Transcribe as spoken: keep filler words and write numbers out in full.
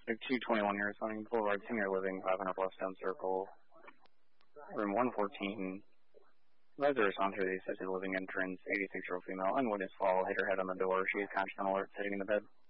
Like two twenty-one years, Sunny Boulevard, Senior Living, five hundred Bluffstone Stone Circle, room one fourteen. Resident onto the assisted living entrance, eighty-six-year-old female, unwitnessed fall, hit her head on the door. She is conscious and alert, sitting in the bed.